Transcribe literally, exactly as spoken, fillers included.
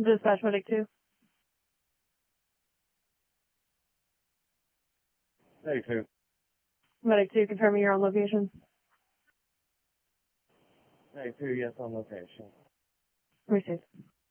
Dispatch Medic two. Medic two. Medic two, confirming you're on location. Medic two, yes, on location. Received.